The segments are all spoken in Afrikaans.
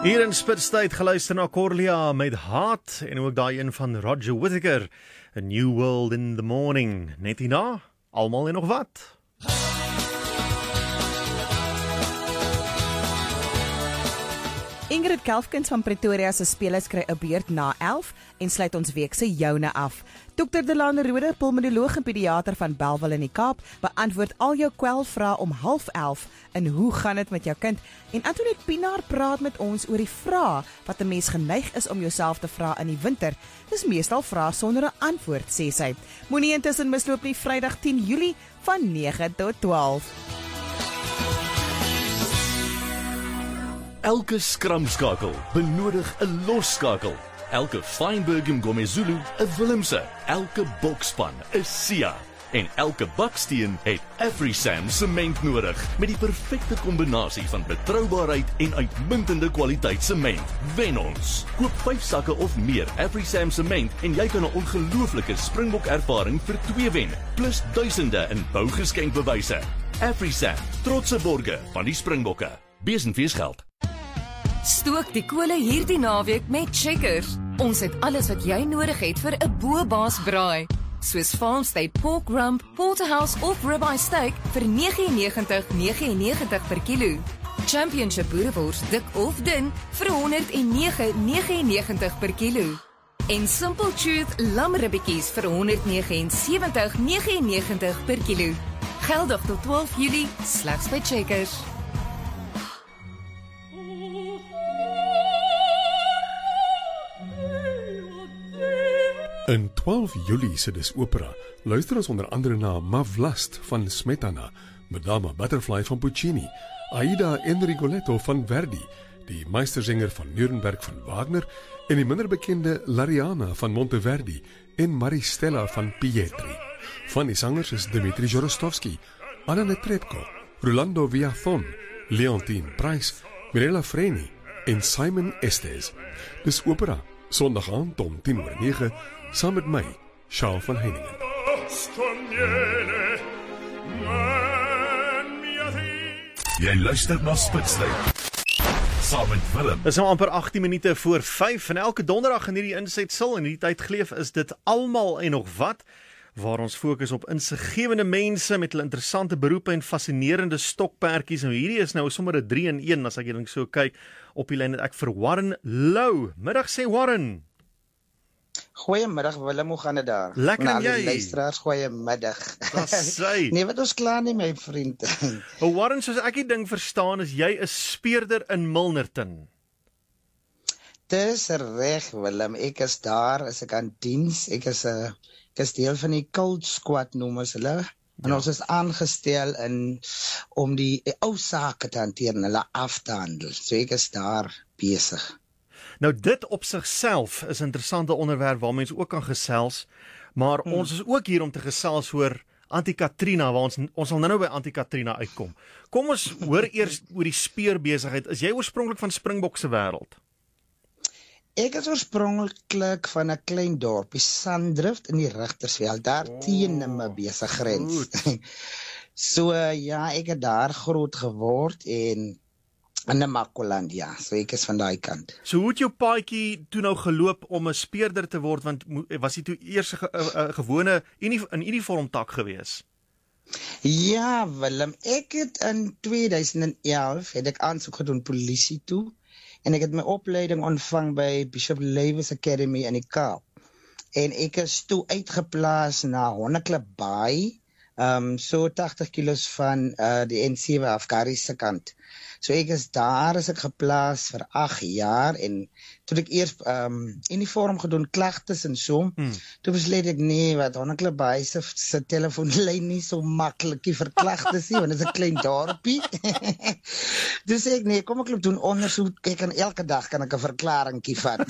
Hier in Spitstyd geluister na Corlia met Heart en ook daai een van Roger Whittaker, A New World in the Morning. Net hierna, almal en nog wat. Ingrid Kelfkens van Pretoria se spelers kry 'n beurt na 11 en sluit ons week se joune af. Dr. Delane Rode, pulmonoloog en pediater van Bellville in die Kaap, beantwoord al jou kwelvrae om 10:30 in Hoe gaan dit met jou kind? En Antoinette Pinaar praat met ons oor die vrae wat 'n mens geneig is om jouself te vra in die winter. Dis meestal vrae sonder 'n antwoord, sê sy. Moenie intussen misloop nie, Vrydag 10 Julie van 9 tot 12. Elke skramskakel benodig 'n losskakel. Elke Feinberg en Gomezulu 'n Willemse. Elke bokspan 'n Sia. En elke baksteen het AfriSam sement nodig met die perfekte kombinasie van betroubaarheid en uitmuntende kwaliteit sement. Wen ons. Koop 5 sakke of meer AfriSam sement en jy kan 'n ongelooflike Springbok ervaring vir 2 wen, plus duisende in bougeskenkbewyse. AfriSam, trotse borge van die Springbokke. Besenfees geld. Stook die kole hierdie naweek met Checkers. Ons het alles wat jy nodig het vir 'n bo-baas braai. Soos Farmstay pork rump, porterhouse of ribeye steak vir R99.99 per kilo. Championship boerewors dik of dun vir R109.99 per kilo. En Simple Truth lamribbetjies vir R179.99 per kilo. Geldig tot 12 Julie, slegs by Checkers. In 12 Julie se Dis Opera luister ons onder andere na Mavlast van Smetana, Madama Butterfly van Puccini, Aida en Rigoletto van Verdi, die Meistersinger van Nuremberg van Wagner en die minder bekende Lariana van Monteverdi en Maristella van Pietri. Van die sangers is Dmitri Jorostovsky, Anna Netrebko, Rolando Villazon, Leontine Price, Mirella Freni en Simon Estes. Dis Opera, Sondag aand om 10:09, saam met my, Charles van Heiningen. Jy luister na Spitstyd. Saam met Willem. Dis nou amper 18 minute voor 5 en elke donderdag in hierdie insetsel en hierdie tyd geleef is dit almal en nog wat, waar ons fokus op insiggewende mense met hulle interessante beroepe en fascinerende stokperdjies. Nou hierdie is nou sommer 'n 3-in-1 as ek net so kyk. Op die lyn het ek vir Warren Lou. Middag sê Warren. Goeiemiddag Willem, hoe gaan dit daar? Lekker en jy? Luisteraars, goeiemiddag. Sy. Nee, wat ons klaar nie, my vriend. Warren, soos ek die ding verstaan, is jy 'n speurder in Milnerton. Dis reg Willem, ek is daar, as ek aan diens, ek is deel van die Cult Squad noem ons hulle. En ons is aangestel om die ou sake te hanteer en hulle af te handel. So ek is daar besig. Nou dit op sigself is 'n interessante onderwerp waar mense ook kan gesels, maar ons is ook hier om te gesels oor Anti-Katrina, waar ons sal nou by Anti-Katrina uitkom. Kom ons hoor eers oor die speurbesigheid. Is jy oorspronklik van Springbok se wêreld? Ek is oorspronklik van 'n klein dorpie, Sandrift in die Rigtersveld, daar teen Namibia grens. So ja, ek het daar groot geword en in Namakoland, ja, so ek is van daai kant. So hoe het jou paadjie toe nou geloop om 'n speurder te word, want was jy toe eers 'n gewone uniform tak gewees? Ja, Willem, ek het in 2011 het ek aansoek gedoen polisie toe en ek het my opleiding ontvang by Bishop Lewis Academy in die Kaap. En ek is toe uitgeplaas na Honneklip Baai, so 80 kilos van die N7 Afghanistan se kant. So ek is daar, is ek geplaas vir 8 jaar en toe ek eers uniform gedoen, klagtes en so, toe besluit ek nee, wat Honneklip Baai se telefoonlyn nie so maklik vir klagtes nie, want dit is 'n klein dorpie. Dus ek nee, kom ek loop doen ondersoek, kyk en elke dag kan ek 'n verklaringkie vat.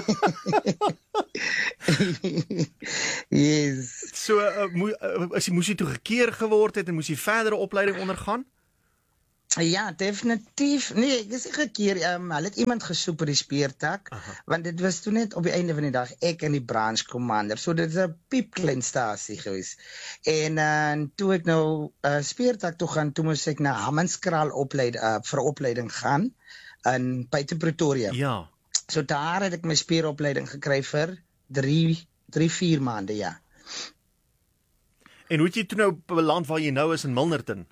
Yes. So moes jy toe gekeer geword het en moes jy verdere opleiding ondergaan? Ja, definitief. Nee, ek is gekeer, hulle het iemand gesoek vir die speurtak, want dit was toe net op die einde van die dag ek en die branch commander, so dit is 'n piepklein stasie gewees. En toe ek nou speurtak toe gaan, toe moes ek na Hammanskraal vir opleiding gaan, in buite Pretoria. Ja. So daar het ek my spieropleiding gekry vir 3-4 maande, ja. En hoe het jy toe nou beland waar jy nou is in Milnerton?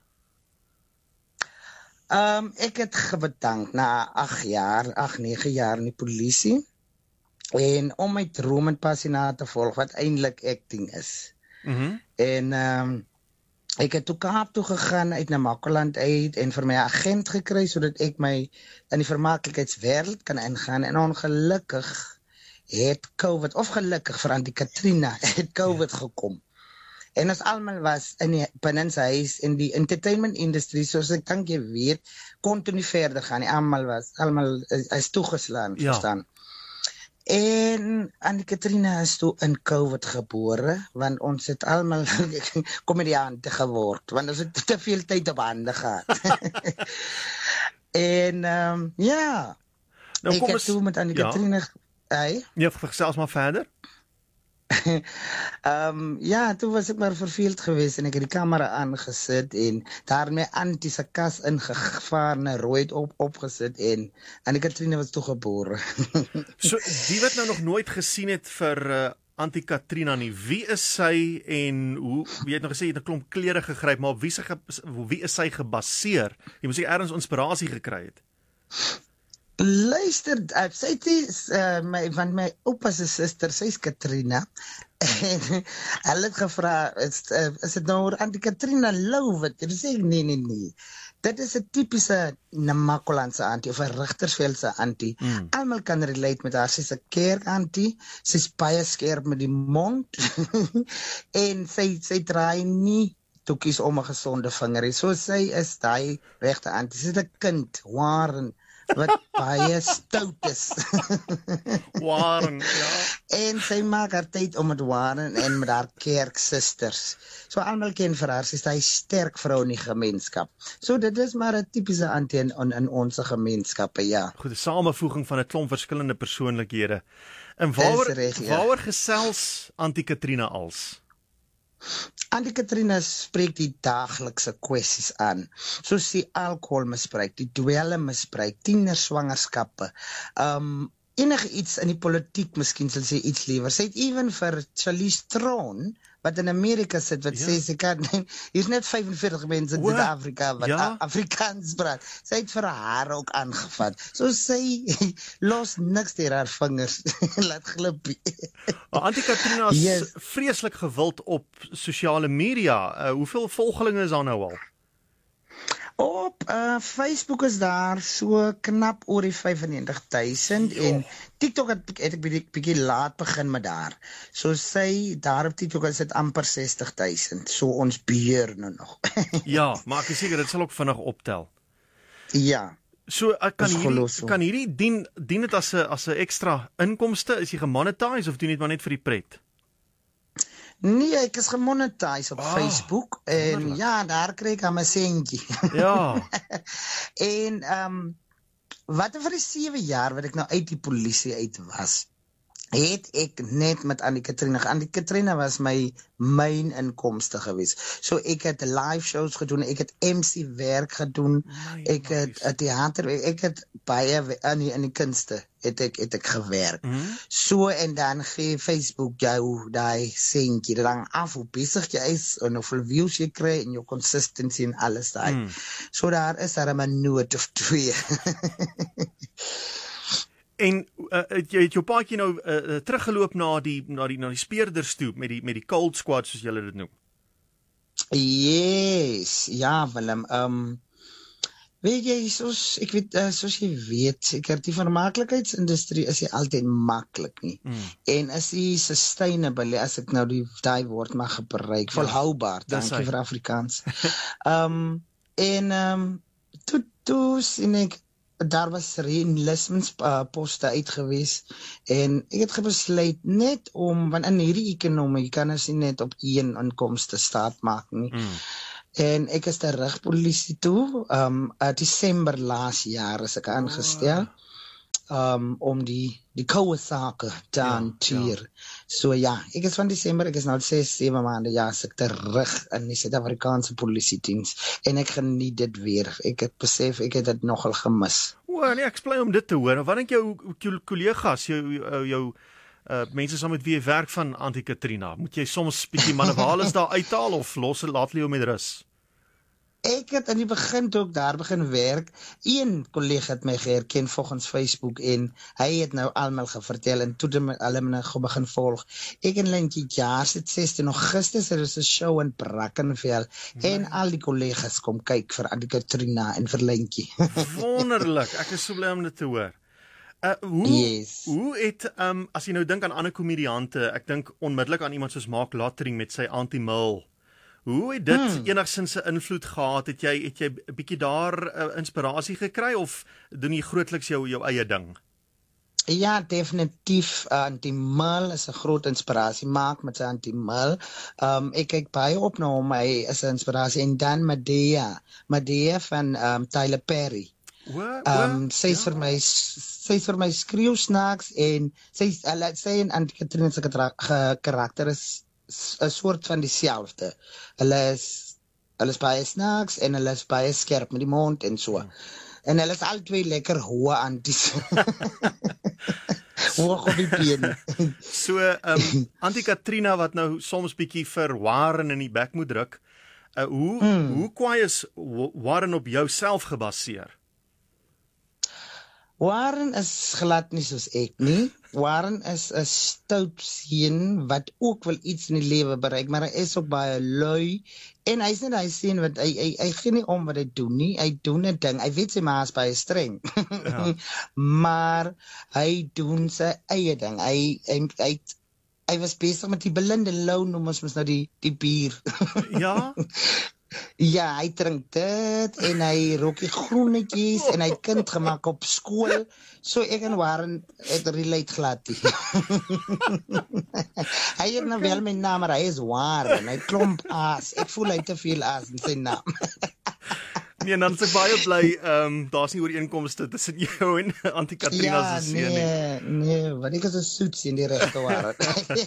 Ek het gebedank na 8-9 jaar in die polisie. En om my droom en passie na te volg, wat eintlik acting is. En ek het toe Kaap toe gegaan uit Namakoland uit en vir my agent gekry sodat ek my in die vermaaklikheidswêreld kan ingaan en ongelukkig het COVID, of gelukkig vir Auntie Katrina, het COVID gekom. En ons almal was in die binnenshuis in die entertainment industrie, soos ek dink jy weet, kon toe nie verder gaan nie. Almal is toegeslaan, verstaan. En Auntie Katrina is toe in COVID gebore, want ons het almal komediante geword, want ons het te veel tyd op hande gehad. En ja, Nou, ek het toe met Auntie Katrina... Ja, gesels maar verder. Ja, toen was ik maar verveeld geweest en ik heb die camera aangesit en daarmee Auntie se kas ingevaren en rooi opgezet en Auntie Katrina was toegeboren. So, die wat nou nog nooit gesien het vir Auntie Katrina nie, wie is sy en hoe, jy het nou gesê, jy het 'n klomp klere gegryp, maar op wie is sy gebaseer? Jy moet seker ergens inspirasie gekry het. Luister, sy is van my oupa se suster, sy is Katrina. En hulle het gevra, is dit nou oor Auntie Katrina Lou wat? Jy sê nee. Dit is 'n tipiese Namakolandse auntie of 'n Richtersveldse auntie. Almal kan relate met haar. Sy's 'n kerk auntie. Sy's baie skerp met die mond. En sy draai nie toekies om 'n gesonde vinger. So sy is daai regte auntie. Sy's 'n kind, Warren, wat baie stout is. Warren, ja. En sy maak haar tyd om met Warren en met haar kerksusters. So almal ken vir haar, sy is die sterk vrou in die gemeenskap. So dit is maar 'n tipiese auntie in ons gemeenskappe, ja. Goed, 'n samevoeging van 'n klomp verskillende persoonlikhede. En waaroor gesels Auntie Katrina als? Auntie Katrina spreek die daaglikse kwessies aan, soos die alkoholmisbruik, die dwelmmisbruik, tienerswangerskappe, enige iets in die politiek, miskien sal sy iets liewer. Sy het even vir Charlize Theron, wat in Amerika sit, wat sê sy kan, hier's net 45 mense in Suid-Afrika wat Afrikaans praat. Sy het vir haar ook aangevat. So sy los niks deur haar vingers, laat glip. Auntie Katrina is vreeslik gewild op sosiale media. Hoeveel volgelinge is daar nou al? Op Facebook is daar so knap oor die 95,000 en TikTok het ek bietjie laat begin met daar. So sy daar op TikTok is dit amper 60,000. So ons beheer nou nog. Ja, maar ek is seker dit sal ook vinnig optel. Ja. So kan hierdie dien dit as 'n ekstra inkomste? Is jy gemonetize of doen jy dit maar net vir die pret? Nee, ek is gemonetize op Facebook en ja, daar kry ek aan my sentjie. Ja. En wat vir die 7 jaar wat ek nou uit die polisie uit was, het ek net met Auntie Katrina. Auntie Katrina was my main inkomste geweest. So ek het live shows gedoen, ek het MC werk gedoen, ek het theater, ek het baie in die kunste het ek gewerk. So en dan gee Facebook jou daai sentjie, dit hang af hoe besig jy is en hoeveel views jy kry en jou consistency en alles daai. So daar is daar 'n noot of 2. En jy het jou paadjie nou teruggeloop na die speerders toe met die cold squad soos julle dit noem. Yes, ja Willem. Weet jy, soos jy weet, seker die vermaaklikheidsindustrie is nie altyd maklik nie. En is die sustainable, as ek nou daai woord mag gebruik, volhoubaar, dankie vir Afrikaans. Toe sien ek, daar was reenlistmentsposte uitgewees en ek het besluit net want in hierdie ekonomie, jy kan as nie net op een inkomste staat maak nie. En ek is terug polisie toe, Desember laas jaar is ek aangestel, om die koue sake te hanteer. So ja, ek is van Desember, ek is nou 6-7 maande, is ek terug in die Suid-Afrikaanse polisiediens, en ek geniet dit weer. Ek het besef, ek het dit nogal gemis. O, nee, ek is bly om dit te hoor. Wat dink jou kollegas, jou mense saam met wie jy werk van Anti-Katrina? Moet jy soms bietjie manewales daar uithaal of laat jy hom met rus? Ek het in die begin toe ek daar begin werk, een kollega het my geherken volgens Facebook en hy het nou almal gevertel en toe hulle my begin volg. Ek en Lentjie jaar se 16 Augustus is 'n show in Brackenfell en al die kollegas kom kyk vir Anti-Katrina en vir Lentjie. Wonderlik, ek is so bly om dit te hoor. Hoe het, as jy nou dink aan ander komediante, ek dink onmiddellik aan iemand soos Mark Lottering met sy anti-mil. Hoe het dit enigstens 'n invloed gehad? Het jy 'n bietjie daar inspirasie gekry of doen jy grootliks jou eie ding? Ja, definitief. Anti-mil is 'n groot inspirasie. Maak met sy anti-mil. Ek kyk baie op na hom, hy is 'n inspirasie. En dan Medea van Tyler Perry. Sy is vir my skreeusnaaks en sy en Anti-Katrina se karakter is 'n soort van dieselfde. Hulle is baie snaaks en hulle is baie skerp met die mond en so. En hulle is al twee lekker hoë anties. Hoog op die been. So, Anti-Katrina wat nou soms bietjie vir Warren in die bek moet druk. Hoe kwaai is Warren op jouself gebaseer? Warren is glad nie soos ek nie. Warren is 'n stout seun wat ook wil iets in die lewe bereik, maar hy is ook baie lui. En hy's net hy seun wat hy gee nie om wat hy doen nie. Hy doen 'n ding. Hy weet sy ma is baie streng. Ja. Maar hy doen sy eie ding. Hy was besig met die Belinda Lou, noem ons nou die bier. Ja. Ja, hy drink dit en hy rook die groenetjies en hy het kind gemaak op skool. So ek en Warren het relate glad nie. Hy het nou wel my naam, maar hy is Warren. Hy klomp aas. Ek voel hy te veel aas in sy naam. Nee, en dan is ek baie bly, daar's nie ooreenkomste tussen jou en Anti-Katrina se seun nie. Nee, want ek is 'n soetsie in die regte Warren.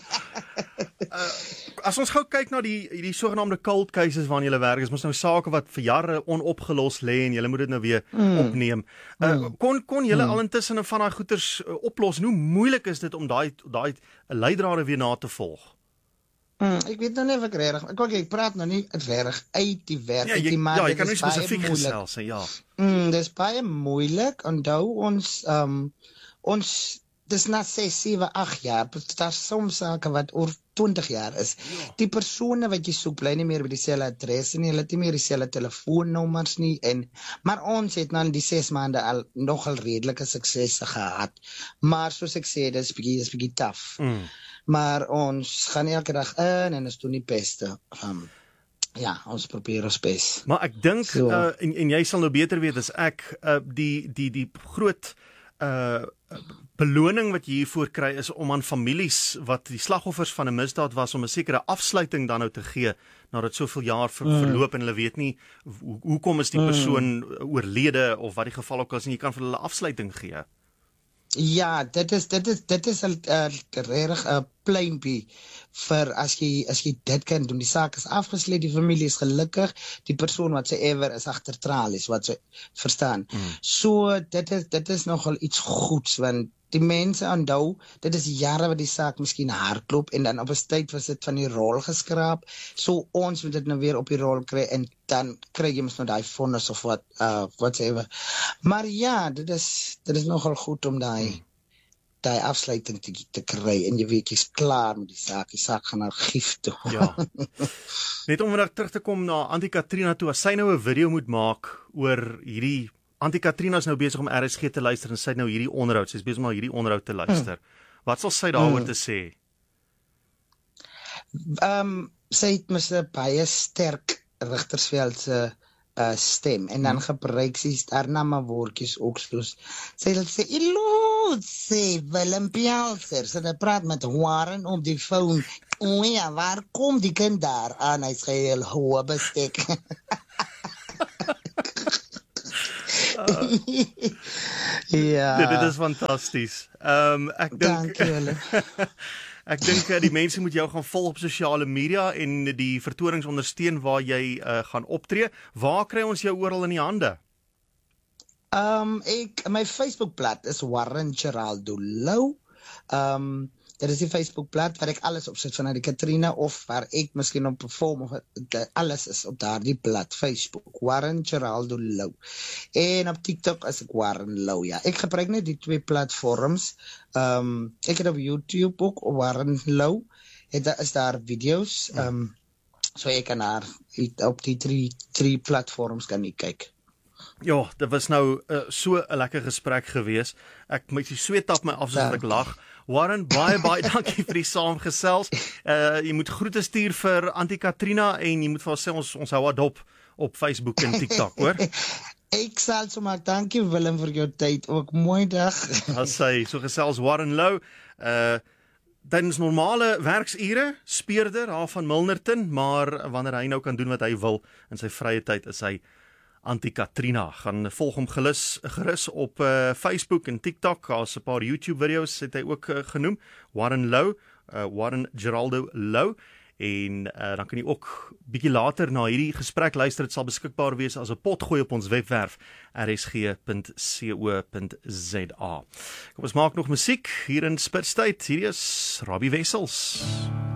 As ons gou kyk na die sogenaamde cold cases waarna julle werk, is mos nou sake wat vir jare onopgelos lê en julle moet dit nou weer opneem. Kon julle al intussen van daai goeters oplos? En hoe moeilik is dit om daai leidrade weer na te volg? Ek weet nou nie of ek regtig. Ek praat nou nie regtig uit die werk uit die maar. Ja, jy kan nie spesifiek gesels sê, ja. Dis baie moeilik. Onthou ons dis na 6, 7, 8 jaar, daar soms sake wat oor 20 jaar is. Ja. Die persone wat jy soek bly nie meer by dieselfde adres nie, hulle het nie meer dieselfde telefoonnommers nie maar ons het nou in die 6 maande al nogal redelike suksesse gehad. Maar soos ek sê, dis bietjie taaf. Maar ons gaan elke dag in en ons doen die beste. Ja, ons probeer ons bes. Maar ek dink en jy sal nou beter weet as ek die groot beloning wat jy hiervoor kry is om aan families wat die slagoffers van 'n misdaad was om 'n sekere afsluiting dan nou te gee nadat soveel jaar verloop en hulle weet nie hoekom is die persoon oorlede of wat die geval ook al is en jy kan vir hulle afsluiting gee. Ja, dit is 'n regtig 'n pleintjie vir as jy dit kan doen. Die saak is afgesluit, die familie is gelukkig, die persoon wat sy ewer is agter tralies, wat sy verstaan. So dit is nogal iets goeds want die mense onthou, dit is jare wat die saak miskien hardloop en dan op 'n tyd was dit van die rol geskraap. So ons moet dit nou weer op die rol kry en dan kry jy mos nou daai vonnis of whatever. Maar ja, dit is nogal goed om daai afsluiting te kry en jy weet jy's klaar met die saak gaan argief toe. Ja. Net om weer terug te kom na Anti-Katrina toe, as sy nou 'n video moet maak oor hierdie Anti-Katrina is nou besig om RSG te luister en sy het nou hierdie onderhoud, sy is besig om hierdie onderhoud te luister. Wat sal sy daaroor te sê? Sy het mos 'n baie sterk Richtersveldse stem en dan gebruik sy daarna woordjies ook soos sy sê sê Willem Pelser, sy praat met Warren op die foon. O ja, waar kom die kind daar aan? Hy sê heel hoë bestek. Ja. Dit is fantasties. Ek dink die mense moet jou gaan volg op sosiale media en die vertonings ondersteun waar jy gaan optree. Waar kry ons jou oral in die hande? My Facebookblad is Warren Geraldo Lou. Dit is die Facebookblad waar ek alles op sit van die Katrina of waar ek miskien op perform of alles is op daardie blad Facebook. Warren Geraldo Lou. En op TikTok is ek Warren Lou. Ja, ek gebruik net die twee platforms. Ek het op YouTube ook Warren Lou. Daar is daar video's. So ek kan daar op die drie platforms kan ek kyk. Ja, dit was nou so 'n lekker gesprek gewees. Ek moet die sweet tap my af soos ek lag. Warren, baie dankie vir die saamgesels. Jy moet groete stuur vir Auntie Katrina en jy moet vir ons sê ons hou haar dop op Facebook en TikTok, hoor? Ek sal so maak. Dankie Willem vir jou tyd. Ook mooi dag. As hy so gesels Warren Lou, tydens normale werksure, speurder daar van Milnerton, maar wanneer hy nou kan doen wat hy wil in sy vrye tyd, is hy Auntie Katrina. Gaan volg hom gerus op Facebook en TikTok. Daar's 'n paar YouTube video's het hy ook genoem. Warren Lou, Warren Geraldo Lou. En dan kan jy ook bietjie later na hierdie gesprek luister. Dit sal beskikbaar wees as 'n potgooi op ons webwerf rsg.co.za. Kom ons maak nog musiek hier in Spitstyd. Hier is Robbie Wessels.